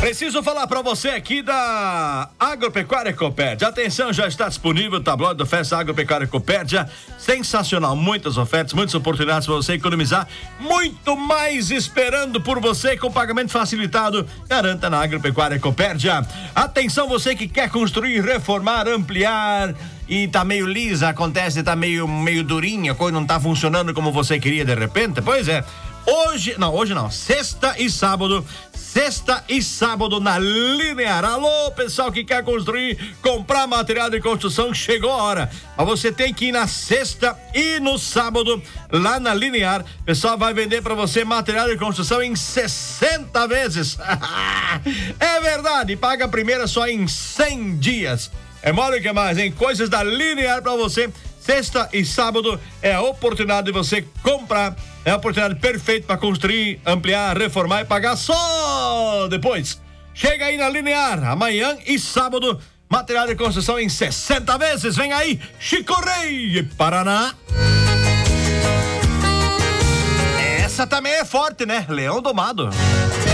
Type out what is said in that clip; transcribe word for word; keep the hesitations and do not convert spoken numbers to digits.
Preciso falar para você aqui da Agropecuária Copérdia. Atenção, já está disponível o tabloide do Festa Agropecuária Copérdia. Sensacional, muitas ofertas, muitas oportunidades para você economizar, muito mais esperando por você com pagamento facilitado. Garanta na Agropecuária Copérdia. Atenção, você que quer construir, reformar, ampliar e tá meio lisa, acontece, tá meio, meio durinha, a coisa não tá funcionando como você queria de repente. Pois é, hoje, não, hoje não, sexta e sábado, sexta e sábado na Linear. Alô, pessoal que quer construir, comprar material de construção, chegou a hora. Mas você tem que ir na sexta e no sábado lá na Linear. O pessoal vai vender pra você material de construção em sessenta vezes. É verdade, paga a primeira só em cem dias. É mole que mais, hein? Coisas da Linear pra você. Sexta e sábado é a oportunidade de você comprar. É a oportunidade perfeita para construir, ampliar, reformar e pagar só depois. Chega aí na Linear, amanhã e sábado, material de construção em sessenta vezes. Vem aí, Chico Rei, Paraná. Essa também é forte, né? Leão Domado.